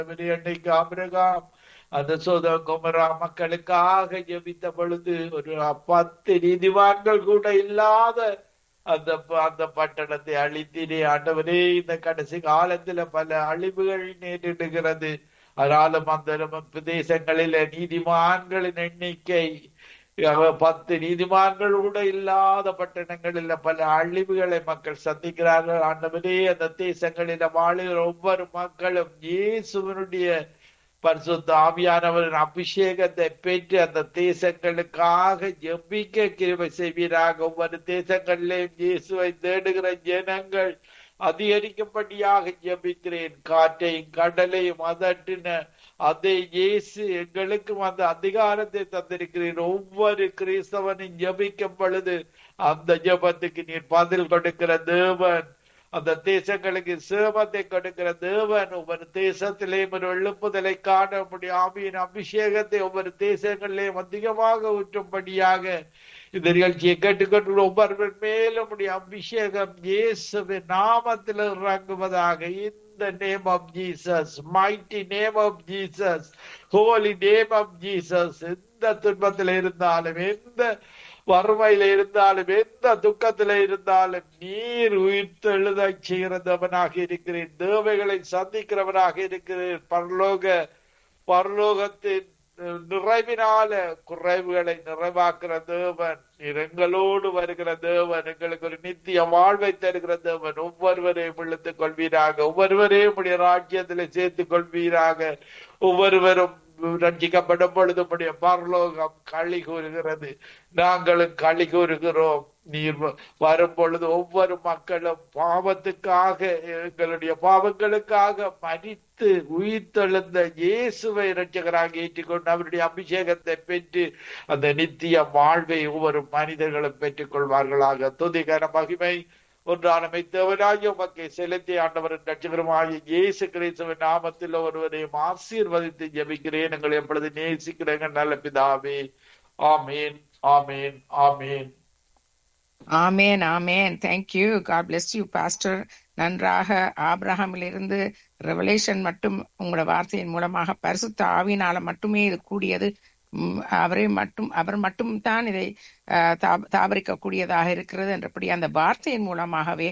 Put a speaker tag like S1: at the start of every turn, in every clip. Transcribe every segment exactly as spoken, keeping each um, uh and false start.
S1: அன்னைக்கு ஆபிரகாம் அந்த Sodom Gomorrah மக்களுக்காக ஜெபித்த பொழுது ஒரு பத்து நீதிமான்கள் கூட இல்லாத அந்த அந்த பட்டணத்தை அழித்தினே ஆண்டவரே. இந்த கடைசி காலத்துல பல அழிவுகள் நேரிடுகிறது. ஆனாலும் அந்த பிரதேசங்களில நீதிமான்களின் எண்ணிக்கை பத்து நீதிமான்கள் கூட இல்லாத பட்டணங்களில் பல அழிவுகளை மக்கள் சந்திக்கிறார்கள். ஆண்டவரே, அந்த தேசங்களில வாழுகிற ஒவ்வொரு மக்களும் இயேசுவினுடைய பரிசுத்த ஆவியானவரின் அபிஷேகத்தை பெற்று அந்த தேசங்களுக்காக ஜெபிக்க கிருபை செய்வீராக. ஒவ்வொரு தேசங்களிலேயும் இயேசுவை தேடுகிற ஜனங்கள் அதிகரிக்கும்படியாக ஜெபிக்கிறேன். காற்றையும் கடலையும் அதட்டின அதே இயேசு எங்களுக்கும் அந்த அதிகாரத்தை தந்திருக்கிறேன். ஒவ்வொரு கிறிஸ்தவனும் ஜெபிக்கும் பொழுது அந்த ஜெபத்துக்கு நீர் பதில் கொடுக்கிற தேவன், அந்த தேசங்களுக்கு சேமத்தை கொடுக்கிற தேவன். ஒவ்வொரு தேசத்திலேயும் ஒரு எழுப்புதலை காண முடியும். ஆவியின் அபிஷேகத்தை ஒவ்வொரு தேசங்களிலேயும் அதிகமாக ஊற்றும்படியாக இந்த நிகழ்ச்சியை கேட்டுக்கொண்டு ஒவ்வொருவர் மேலும் உடைய அபிஷேகம் இயேசுவின் நாமத்தில் இறங்குவதாக. In the name of Jesus, mighty name of Jesus, holy name of Jesus. எந்த துன்பத்தில் இருந்தாலும், எந்த வறுமையில இருந்தாலும், எந்த துக்கத்தில இருந்தாலும் நீர் உயிர்த்தெழுத செய்கிறவனாக இருக்கிறேன். தேவைகளை சந்திக்கிறவனாக இருக்கிறேன். பரலோக பரலோகத்தின் நிறைவினால குறைவுகளை நிறைவாக்குற தேவன், எங்களோடு வருகிற தேவன், எங்களுக்கு ஒரு நித்திய வாழ்வை தருகிற தேவன். ஒவ்வொருவரையும் இழுத்துக் கொள்வீராக, ஒவ்வொருவரையும் உடைய ராஜ்யத்திலே சேர்த்துக் கொள்வீராக. ஒவ்வொருவரும் ரட்சிக்கப்படும் பொழுது உடைய பரலோகம் களி கூறுகிறது, நாங்களும் களி கூறுகிறோம். நீர் வரும் பொழுது ஒவ்வொரு மக்களும் பாவத்துக்காக, எங்களுடைய பாவங்களுக்காக மரித்து உயிர்த்தெழுந்த இயேசுவை இரட்சகராக ஏற்றுக்கொண்டு அவருடைய அபிஷேகத்தை பெற்று அந்த நித்திய வாழ்வை ஒவ்வொரு மனிதர்களும் பெற்றுக் கொள்வார்களாக. துதிகர மகிமை ஒன்றான மெய்த்தேவனாகிய உமக்கு செலுத்தி ஆண்டவரின் இரட்சகருமாகிய இயேசு கிறிஸ்துவின் நாமத்தில் ஒருவரையும் ஆசீர்வதித்து ஜெபிக்கிறேன். எங்களை எப்பொழுது நேசிக்கிறேங்க நல்ல பிதாவே. ஆமேன், ஆமேன், ஆமேன்.
S2: ஆமேன், ஆமேன். Thank you. God bless you pastor. நன்றாக ஆபிரகாமிலிருந்து ரெவலேஷன் மட்டும் உங்களோட வார்த்தையின் மூலமாக பரிசுத்த ஆவியினால மட்டுமே இது கூடியது. அவரை மட்டும் அவர் மட்டும் தான் இதை தாபரிக்கக்கூடியதாக இருக்கிறது என்றபடி அந்த வார்த்தையின் மூலமாகவே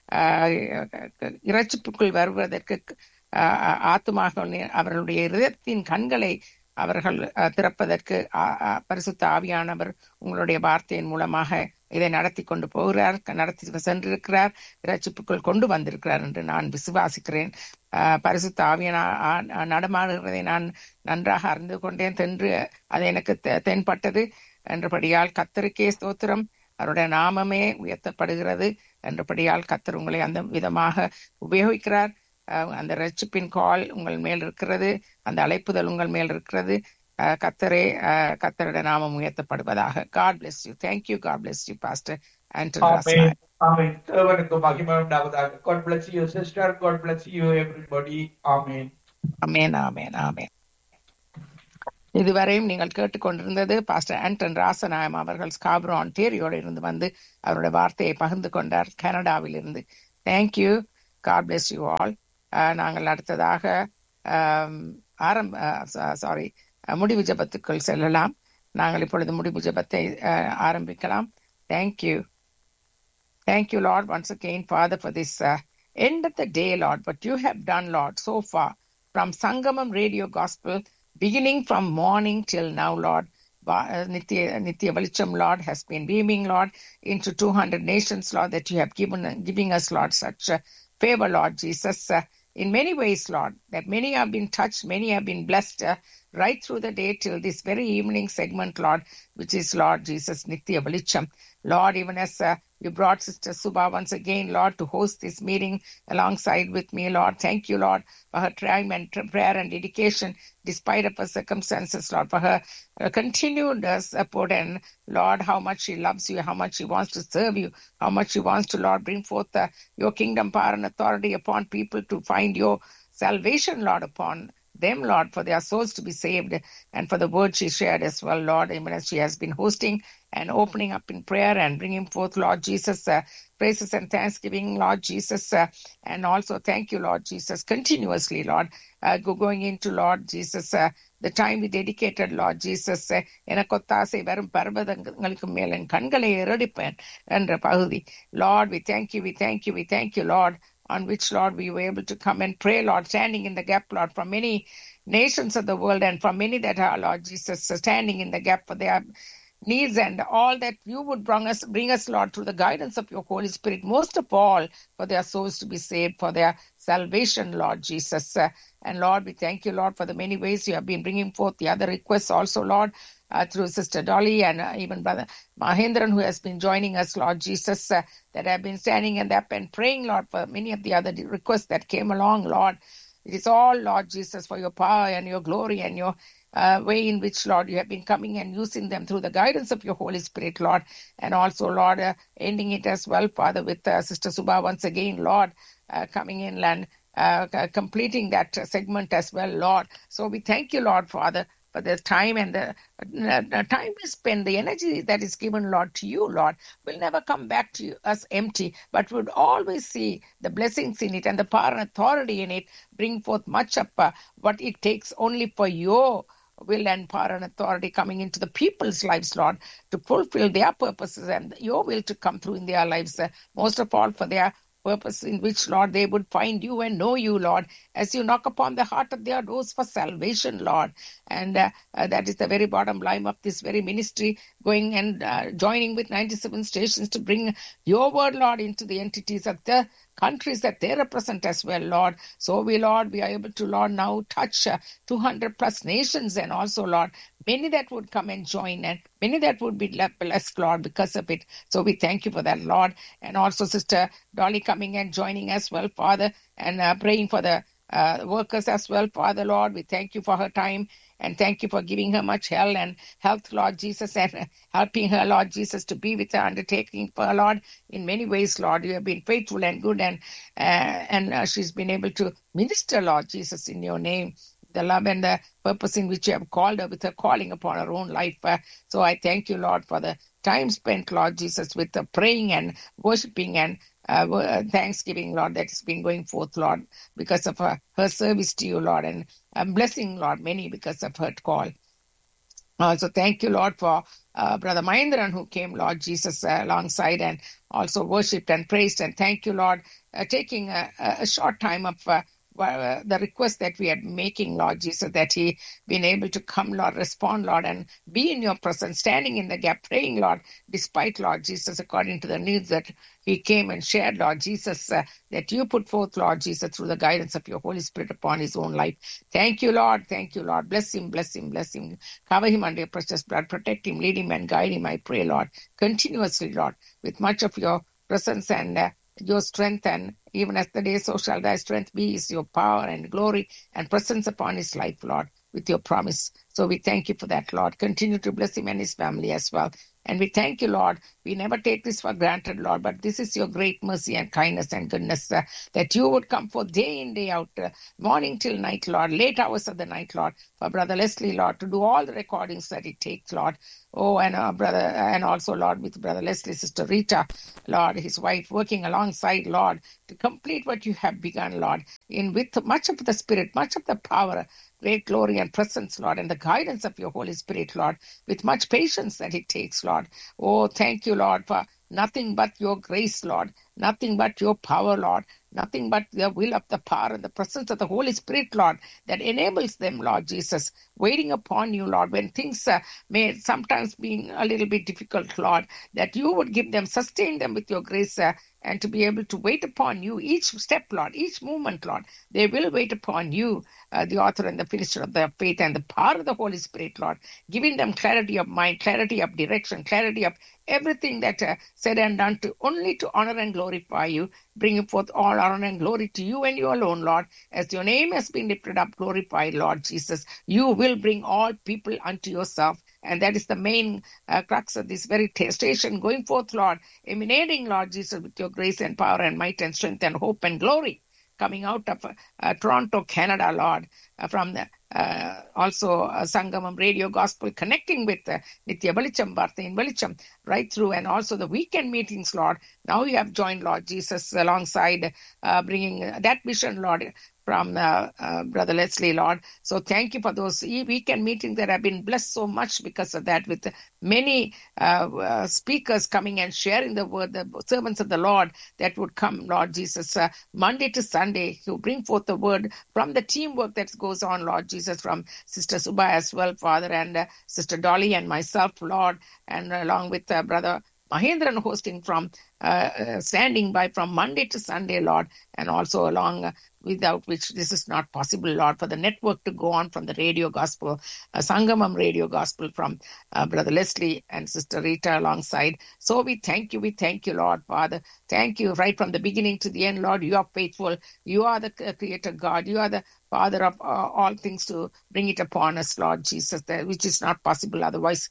S2: இறைச்சிப்புக்குள் வருவதற்கு ஆத்துமாக அவர்களுடைய இதயத்தின் கண்களை அவர்கள் திறப்பதற்கு பரிசுத்த ஆவியானவர் உங்களுடைய வார்த்தையின் மூலமாக இதை நடத்தி கொண்டு போகிறார், நடத்தி சென்றிருக்கிறார், இரட்சிப்புக்குள் கொண்டு வந்திருக்கிறார் என்று நான் விசுவாசிக்கிறேன். பரிசுத்த ஆவியான நடமாடுகிறதை நான் நன்றாக அறிந்து கொண்டேன், தென்று அது எனக்கு தென்பட்டது என்றபடியால் கர்த்தருக்கே ஸ்தோத்திரம். அவருடைய நாமமே உயர்த்தப்படுகிறது என்றபடியால் கர்த்தர் உங்களை அந்த விதமாக உபயோகிக்கிறார். அந்த ரட்சிப்பின் கால் உங்கள் மேல் இருக்கிறது, அந்த அழைப்புதல் உங்கள் மேல் இருக்கிறது. கர்த்தரே கர்த்தருடைய நாமம் உயர்த்தப்படுவதாக. God bless you. Thank you. God bless you, Pastor Anton Rasnaik.
S1: Amen. தேவனுக்கு மகிமை உண்டாவதாக. God bless you, sister. God bless you, everybody. Amen.
S2: Amen, amen, amen. இதுவரையும் நீங்கள் கேட்டுக்கொண்டிருந்தது பாஸ்டர் ஆண்டன் ராசநாயம் அவர்கள் ஸ்காப்ரோ ஆன்டேரியோடு இருந்து வந்து அவருடைய வார்த்தையை பகிர்ந்து கொண்டார், கனடாவில் இருந்து. Thank you. God bless you all. நாங்கள் அடுத்ததாக ஆரம்ப சாரி முடிவு ஜபத்துக்குள் செல்லலாம். நாங்கள் இப்பொழுது முடிவு ஜபத்தை ஆரம்பிக்கலாம். Thank you. Thank you, Lord, once again, Father, for this uh, end of the day, Lord, what you have done, Lord, so far, from Sangamam Radio Gospel, beginning from morning till now, Lord. Nitya, Nitya Velicham, Lord, has been beaming, Lord, into two hundred nations, Lord, that you have given giving us, Lord, such a favor, Lord Jesus, uh, in many ways, Lord, that many have been touched, many have been blessed uh, right through the day till this very evening segment, Lord, which is, Lord Jesus, Nitya Velicham. Lord, even as uh, you brought Sister Subha once again, Lord, to host this meeting alongside with me, Lord. Thank you, Lord, for her time and prayer and dedication despite of her circumstances, Lord, for her uh, continued uh, support, and, Lord, how much she loves you, how much she wants to serve you, how much she wants to, Lord, bring forth uh, your kingdom power and authority upon people to find your salvation, Lord, upon them, Lord, for their souls to be saved and for the word she shared as well, Lord, even as she has been hosting and opening up in prayer and bringing forth, Lord Jesus, uh, praises and thanksgiving, Lord Jesus, uh, and also thank you, Lord Jesus, continuously, Lord, uh, go, going into, Lord Jesus, uh, the time we dedicated, Lord Jesus, uh, எனக்கொத்தாசை வரும் பர்வதங்களுக்கு மேல் என் கண்களை ஏறெடுப்பேன் என்ற பகுதி. Lord, we thank you, we thank you, we thank you, Lord, on which, Lord, we were able to come and pray, Lord, standing in the gap, Lord, from many nations of the world and from many that are, Lord Jesus, standing in the gap for their needs and all that you would bring us, bring us, Lord, through the guidance of your Holy Spirit, most of all, for their souls to be saved, for their salvation, Lord Jesus. Uh, and Lord, we thank you, Lord, for the many ways you have been bringing forth the other requests also, Lord, uh, through Sister Dolly and uh, even Brother Mahendran, who has been joining us, Lord Jesus, uh, that have been standing in the gap and praying, Lord, for many of the other requests that came along, Lord. It is all, Lord Jesus, for your power and your glory and your uh, way in which, Lord, you have been coming and using them through the guidance of your Holy Spirit, Lord. And also, Lord, uh, ending it as well, Father, with uh, Sister Subha once again, Lord, uh, coming in and uh, completing that segment as well, Lord. So we thank you, Lord, Father, for the time and the, uh, the time we spend, the energy that is given, Lord, to you, Lord, will never come back to you, us empty, but would always see the blessings in it and the power and authority in it, bring forth much of uh, what it takes only for your will and power and authority coming into the people's lives, Lord, to fulfill their purposes and your will to come through in their lives, uh, most of all for their purpose in which, Lord, they would find you and know you, Lord, as you knock upon the heart of their doors for salvation, Lord. And uh, uh, that is the very bottom line of this very ministry, going and uh, joining with ninety-seven stations to bring your word, Lord, into the entities of the countries that they represent as well, Lord. So we, Lord, we are able to, Lord, now touch uh, two hundred plus nations and also, Lord, many that would come and join and many that would be blessed, Lord, because of it. So we thank you for that, Lord. And also Sister Dolly coming and joining as well, Father, and uh, praying for the uh, workers as well, Father, Lord. We thank you for her time and thank you for giving her much health and health, Lord Jesus, and uh, helping her, Lord Jesus, to be with her undertaking for her, Lord, in many ways, Lord. You have been faithful and good, and uh, and uh, she's been able to minister, Lord Jesus, in your name, the love and the purpose in which you have called her with her calling upon her own life. Uh, so I thank you, Lord, for the time spent, Lord Jesus, with the praying and worshiping and uh, thanksgiving, Lord, that has been going forth, Lord, because of her, her service to you, Lord, and I'm blessing, Lord, many because of her call. Also, thank you, Lord, for uh, Brother Mahendran, who came, Lord Jesus, uh, alongside and also worshipped and praised. And thank you, Lord, uh, taking a, a short time of uh, uh, the request that we are making, Lord Jesus, that he been able to come, Lord, respond, Lord, and be in your presence, standing in the gap, praying, Lord, despite, Lord Jesus, according to the needs that he came and shared, Lord Jesus, uh, that you put forth, Lord Jesus, through the guidance of your Holy Spirit upon his own life. Thank you, Lord. Thank you, Lord. Bless him, bless him, bless him. Cover him under your precious blood. Protect him, lead him, and guide him, I pray, Lord, continuously, Lord, with much of your presence and uh, your strength, and even as the day, so shall thy strength be, is your power and glory and presence upon his life, Lord, with your promise. So we thank you for that, Lord. Continue to bless him and his family as well. And we thank you, Lord. We never take this for granted, Lord, but this is your great mercy and kindness and goodness, uh, that you would come forth day in, day out, uh, morning till night, Lord, late hours of the night, Lord, for Brother Leslie, Lord, to do all the recordings that it takes, Lord. Oh, and uh, brother, and also, Lord, with Brother Leslie, Sister Rita, Lord, his wife, working alongside, Lord, to complete what you have begun, Lord, in with much of the Spirit, much of the power, great glory and presence, Lord, and the guidance of your Holy Spirit, Lord, with much patience that it takes, Lord. Oh, thank you, Lord, for nothing but your grace, Lord, nothing but your power, Lord, nothing but the will of the power and the presence of the Holy Spirit, Lord, that enables them, Lord Jesus, waiting upon you, Lord, when things uh, may sometimes be a little bit difficult, Lord, that you would give them, sustain them with your grace, uh, and to be able to wait upon you each step, Lord, each moment, Lord. They will wait upon you, uh, the author and the finisher of their faith, and the power of the Holy Spirit, Lord, giving them clarity of mind, clarity of direction, clarity of everything that uh, said and done to only to honor and glorify you, bringing forth all honor and glory to you and you alone, Lord. As your name has been lifted up, glorified, Lord Jesus, you will bring all people unto yourself. And that is the main uh, crux of this very t- station going forth, Lord, emanating, Lord Jesus, with your grace and power and might and strength and hope and glory. coming out of uh, Toronto, Canada, Lord, uh, from the uh, also uh, Sangamam Radio Gospel, connecting with uh, Nitya Balicham, Bharta in Balicham, right through, and also the weekend meetings, Lord. Now you have joined, Lord Jesus, alongside uh, bringing that vision, Lord, from uh, uh, Brother Leslie, Lord. So thank you for those weekend meetings that have been blessed so much because of that, with many uh, uh, speakers coming and sharing the word, the servants of the Lord that would come, Lord Jesus, uh, Monday to Sunday to bring forth the word from the teamwork that goes on, Lord Jesus, from Sister Subha as well, Father, and uh, Sister Dolly and myself, Lord, and along with uh, Brother Mahendran hosting from uh, uh, standing by from Monday to Sunday, Lord, and also along uh, without which this is not possible, Lord, for the network to go on from the radio gospel, uh, Sangamam radio gospel from uh, Brother Leslie and Sister Rita alongside. So we thank you, we thank you, Lord, Father. Thank you right from the beginning to the end, Lord. You are faithful. You are the uh, creator God. You are the Father of uh, all things to bring it upon us, Lord Jesus, that, which is not possible otherwise.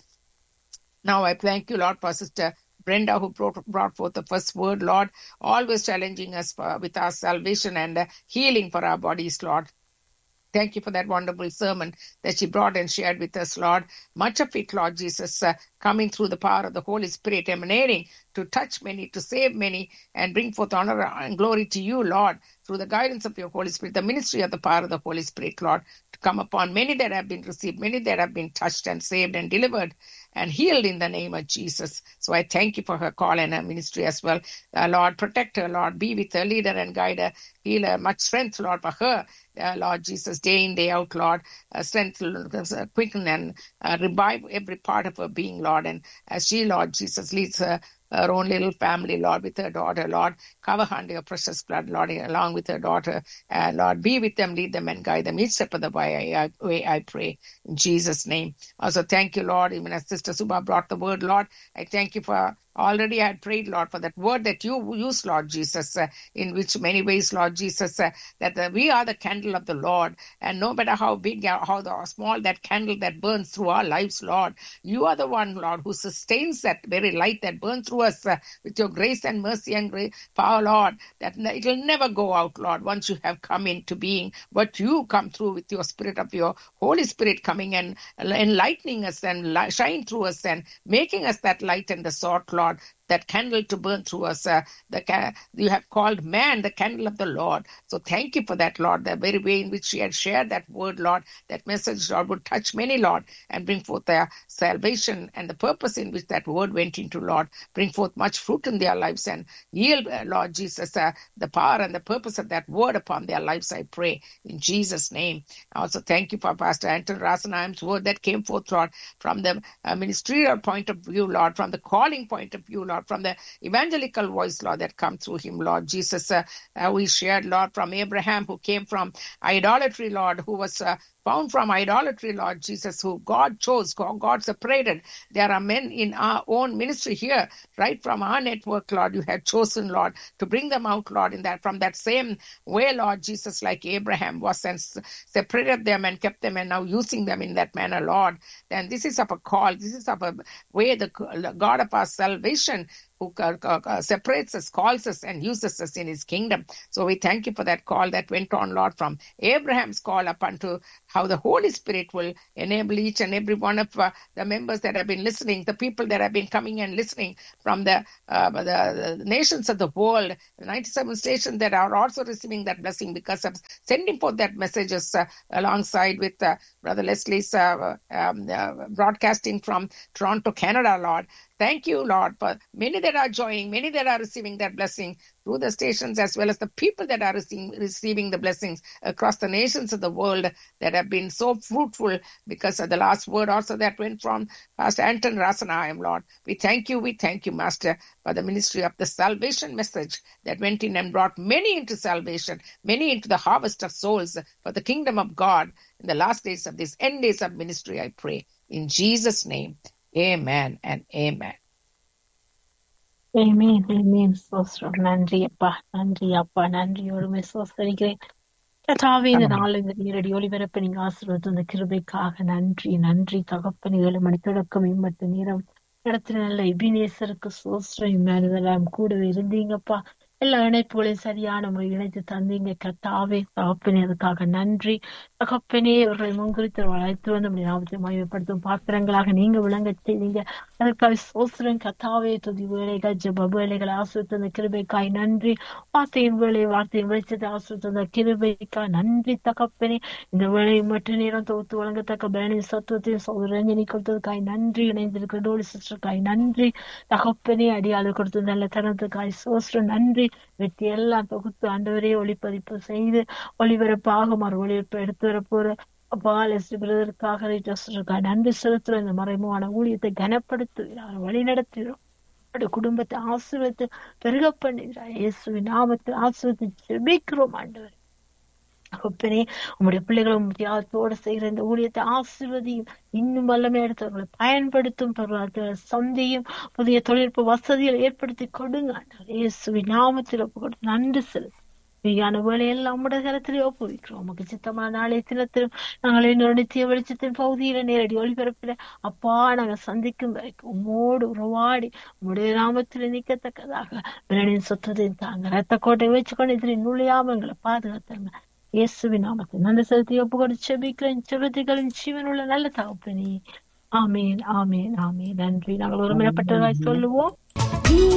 S2: Now I thank you, Lord, for Sister Brenda, who brought, brought forth the first word, Lord, always challenging us for, with our salvation and uh, healing for our bodies, Lord. Thank you for that wonderful sermon that she brought and shared with us, Lord. Much of it, Lord Jesus, uh, coming through the power of the Holy Spirit, emanating to touch many, to save many, and bring forth honor and glory to you, Lord, through the guidance of your Holy Spirit, the ministry of the power of the Holy Spirit, Lord, to come upon many that have been received, many that have been touched and saved and delivered and healed in the name of Jesus. So I thank you for her call and her ministry as well. Uh, Lord, protect her, Lord. Be with her, lead her and guide her, heal her. Much strength, Lord, for her, uh, Lord Jesus, day in, day out, Lord. Uh, strength, uh, quicken and uh, revive every part of her being, Lord. And as she, Lord Jesus, leads her, her own little family, Lord, with her daughter, Lord. Cover her under your precious blood, Lord, along with her daughter. Uh, Lord, be with them, lead them, and guide them each step of the way, I, way, I pray. In Jesus' name. Also, thank you, Lord, even as Sister Subha brought the word, Lord. I thank you for already I had prayed, Lord, for that word that you use, Lord Jesus, uh, in which many ways, Lord Jesus, uh, that uh, we are the candle of the Lord. And no matter how big or how the, small that candle that burns through our lives, Lord, you are the one, Lord, who sustains that very light that burns through us uh, with your grace and mercy and grace, power, Lord, that it will never go out, Lord, once you have come into being. But you come through with your spirit of your Holy Spirit coming and enlightening us and li- shine through us and making us that light and the salt, Lord. Lord, that candle to burn through us. Uh, the ca- you have called man the candle of the Lord. So thank you for that, Lord. The very way in which she had shared that word, Lord, that message, Lord, would touch many, Lord, and bring forth their salvation and the purpose in which that word went into, Lord. Bring forth much fruit in their lives and yield, uh, Lord Jesus, uh, the power and the purpose of that word upon their lives, I pray, in Jesus' name. I also thank you for Pastor Anton Rasenheim's word that came forth, Lord, from the uh, ministerial point of view, Lord, from the calling point of view, Lord, from the evangelical voice, Lord, that come through him, Lord Jesus. Uh, uh, we shared, Lord, from Abraham, who came from idolatry, Lord, who was uh, found from idolatry, Lord Jesus, who God chose, God, God separated. There are men in our own ministry here, right from our network, Lord, you had chosen, Lord, to bring them out, Lord, in that from that same way, Lord Jesus, like Abraham was, and separated them and kept them and now using them in that manner, Lord. Then this is of a call, this is of a way the God of our salvation who uh, separates us, calls us, and uses us in his kingdom. So we thank you for that call that went on, Lord, from Abraham's call up unto how the Holy Spirit will enable each and every one of uh, the members that have been listening, the people that have been coming and listening from the, uh, the, the nations of the world, the ninety-seven stations that are also receiving that blessing because of sending forth that messages uh, alongside with uh, Brother Leslie's uh, um, uh, broadcasting from Toronto, Canada, Lord. Thank you, Lord, for many that are joining, many that are receiving that blessing through the stations, as well as the people that are receiving, receiving the blessings across the nations of the world that have been so fruitful because of the last word also that went from Pastor Anton Rasenheim, Lord. We thank you, we thank you, Master, for the ministry of the salvation message that went in and brought many into salvation, many into the harvest of souls for the kingdom of God in the last days of this end days of ministry, I pray. In Jesus' name. Amen and amen.
S3: Amen, amen. சோஸ்ரம் நன்றி அப்பா, நன்றி அப்பா, நன்றியோடுமே சோஸ்தரிக்கிறேன். கர்த்தாவே, இந்த நாள் இந்த நேரடி ஒளிபரப்பை நீங்க ஆசீர்வதித்த அந்த கிருபைக்காக நன்றி, நன்றி தகப்பன். ஏழு மணி தொடக்கம் இம்மட்டு நேரம் இடத்துல நல்ல எபினேசருக்கு சோஸ்திரம் இம்மானுவேலாம் கூடவே இருந்தீங்கப்பா. எல்லா இணைப்புகளையும் சரியான முறை இணைத்து தந்தீங்க கர்த்தாவே. தகப்பனே அதுக்காக நன்றி. தகப்பனே அவர்களை முன்குறித்து அழைத்து வந்து நம்முடைய நாமத்தை மகிமைப்படுத்தும் பாத்திரங்களாக நீங்க விளங்க செய்தீங்க. அதற்காக சோஸ்திரம் கர்த்தாவே. துதி வேலைகள் ஜெப வேலைகளை ஆசிர்வதித்த கிருபைக்காய் நன்றி. வார்த்தையின் வேலை வார்த்தையின் வெளிச்சத்தை ஆசிர்வதித்த கிருபைக்காய் நன்றி தகப்பனே. இந்த வேலையை மற்ற நேரம் தொகுத்து வழங்கத்தக்க பலனின் சத்துவத்தையும் சௌரஞ்சனி கொடுத்ததுக்காய் நன்றி. இணைந்திருக்கிற டோலி சிஸ்டருக்காய் நன்றி தகப்பனே. அடியாளு கொடுத்த நல்ல தனத்துக்காய் சோஸ்திரம் நன்றி. வெற்றி எல்லாம் தொகுத்து ஆண்டவரே ஒளிப்பதிப்பு செய்து ஒளிபரப்பாக மறு ஒளிபரப்பு எடுத்து வரப்போற பாலக்காக நன்றி செலுத்துற இந்த மறைமுகமான ஊழியத்தை கனப்படுத்துகிறார், வழி நடத்துகிறோம். குடும்பத்தை ஆசீர்வதித்து பெருக பண்ணுகிறார். இயேசுவின் நாமத்தில் ஆசீர்வதித்து ஜெபிக்கிறோம் ஆண்டவர். அப்பனே உங்களுடைய பிள்ளைகளும் தியாகத்தோடு செய்கிற இந்த ஊழியத்தை ஆசீர்வதியும், இன்னும் வல்லமை எடுத்தவர்களை பயன்படுத்தும், சந்தையும் புதிய தொழில்நுட்ப வசதிகளை ஏற்படுத்தி கொடுங்க. இயேசுவின் நாமத்தில் ஒப்பு கொடுத்து நன்றி செலுத்து. மெய்யான வேலையெல்லாம் நம்முடைய கரத்திலே ஒப்புவிக்கிறோம். உமக்கு சித்தமான நாளைய தினத்திலும் நாங்கள் என்னோட நித்திய வெளிச்சத்தின் பகுதியில நேரடி ஒளிபரப்பில அப்பா நாங்கள் சந்திக்கும் வரைக்கும் உம்மோடு உறவாடி உம்முடைய நாமத்தில் நிற்கத்தக்கதாக பிறனின் சொத்தத்தையும் தாங்க ரத்த கோட்டை வச்சுக்கொண்டு இதில் நுழையாமங்களை பாதுகாத்தாங்க. இயேசுவின் நாமத்தில் நல்ல செலுத்தி ஒப்பு கொடுத்து செபிக்கிறேன். செலுத்திகளின் ஜீவனுள்ள நல்ல தகப்பனே. ஆமேன் ஆமேன் ஆமேன். நன்றி. நாங்கள் ஒருமனப்பட்டதாய் சொல்லுவோம்.